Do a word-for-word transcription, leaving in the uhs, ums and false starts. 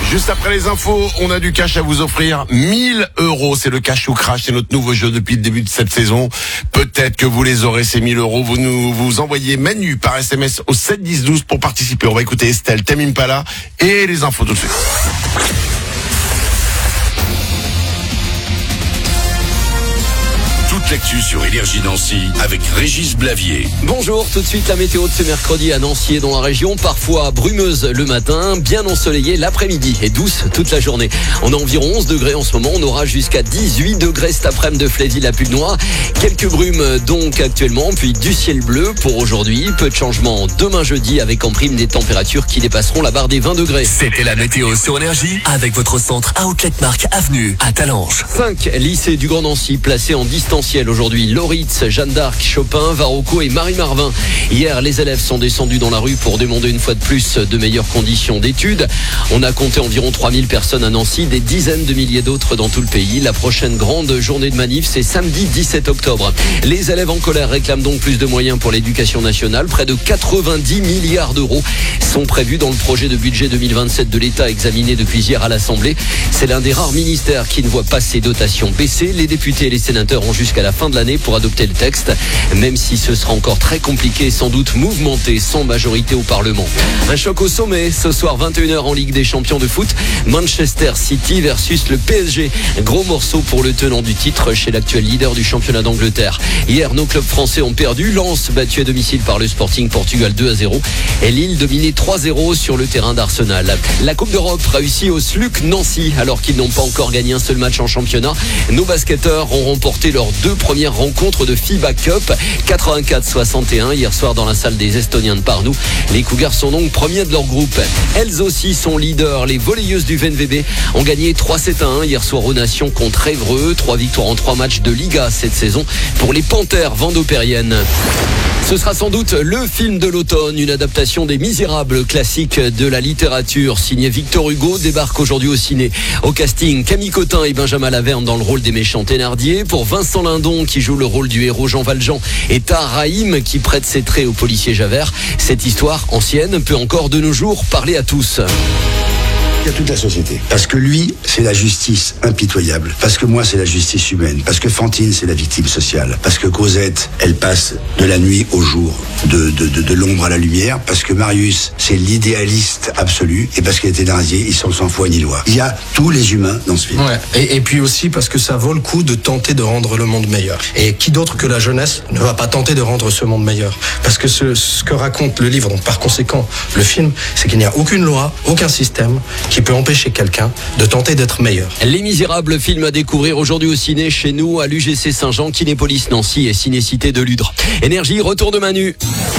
Juste après les infos, on a du cash à vous offrir. mille euros, c'est le cash ou crash, c'est notre nouveau jeu depuis le début de cette saison. Peut-être que vous les aurez, ces mille euros. Vous nous vous envoyez Manu par S M S au sept dix douze pour participer. On va écouter Estelle, Tame Impala et les infos tout de suite. Toute l'actu sur Énergie Nancy avec Régis Blavier. Bonjour, tout de suite la météo de ce mercredi à Nancy et dans la région. Parfois brumeuse le matin, bien ensoleillée l'après-midi et douce toute la journée. On a environ onze degrés en ce moment, on aura jusqu'à dix-huit degrés cet après-midi de Fléville à Puy-de-Noir. Quelques brumes donc actuellement, puis du ciel bleu pour aujourd'hui. Peu de changements demain jeudi avec en prime des températures qui dépasseront la barre des vingt degrés. C'était la météo sur Énergie avec votre centre Outlet Mark Avenue à Talange. Cinq lycées du Grand Nancy placés en distanciel aujourd'hui. Loritz, Jeanne d'Arc, Chopin, Varocco et Marie-Marvin. Hier, les élèves sont descendus dans la rue pour demander une fois de plus de meilleures conditions d'études. On a compté environ trois mille personnes à Nancy, des dizaines de milliers d'autres dans tout le pays. La prochaine grande journée de manif, c'est samedi dix-sept octobre. Les élèves en colère réclament donc plus de moyens pour l'éducation nationale. Près de quatre-vingt-dix milliards d'euros sont prévus dans le projet de budget deux mille vingt-sept de l'État examiné depuis hier à l'Assemblée. C'est l'un des rares ministères qui ne voit pas ses dotations baisser. Les députés et les sénateurs ont jusqu'à la fin de l'année pour adopter le texte, même si ce sera encore très compliqué et sans doute mouvementé, sans majorité au Parlement. Un choc au sommet, ce soir vingt et une heures en Ligue des Champions de foot, Manchester City versus le P S G. Gros morceau pour le tenant du titre chez l'actuel leader du championnat d'Angleterre. Hier, nos clubs français ont perdu. Lens battu à domicile par le Sporting Portugal deux à zéro et Lille dominé trois à zéro sur le terrain d'Arsenal. La Coupe d'Europe réussit au S L U C Nancy alors qu'ils n'ont pas encore gagné un seul match en championnat. Nos basketteurs ont remporté leurs deux premières rencontres de FIBA Cup quatre-vingt-quatre soixante et un hier soir dans la salle des Estoniens de Parnou. Les Cougars sont donc premiers de leur groupe. Elles aussi sont leaders. Les volleyeuses du V N V B ont gagné trois sept à un hier soir aux Nations contre Évreux. Trois victoires en trois matchs de Liga cette saison pour les Panthères vendôpériennes. Ce sera sans doute le film de l'automne, une adaptation des Misérables, classique de la littérature, signé Victor Hugo, débarque aujourd'hui au ciné. Au casting, Camille Cotin et Benjamin Laverne dans le rôle des méchants Thénardier. Pour Vincent Lindon, qui joue le rôle du héros Jean Valjean, et Tahar Rahim, qui prête ses traits au policier Javert. Cette histoire ancienne peut encore de nos jours parler à tous. Il y a toute la société. Parce que lui, c'est la justice impitoyable. Parce que moi, c'est la justice humaine. Parce que Fantine, c'est la victime sociale. Parce que Cosette, elle passe de la nuit au jour, de, de, de, de l'ombre à la lumière. Parce que Marius, c'est l'idéaliste absolu. Et parce qu'il était Thénardier, ils sont sans foi ni loi. Il y a tous les humains dans ce film. Ouais. Et, et puis aussi parce que ça vaut le coup de tenter de rendre le monde meilleur. Et qui d'autre que la jeunesse ne va pas tenter de rendre ce monde meilleur? Parce que ce, ce que raconte le livre, donc par conséquent le film, c'est qu'il n'y a aucune loi, aucun système qui peut empêcher quelqu'un de tenter d'être meilleur. Les Misérables, film à découvrir aujourd'hui au ciné chez nous à l'U G C Saint-Jean, Kinépolis Nancy et Cinécité de Ludre. Énergie, retour de Manu.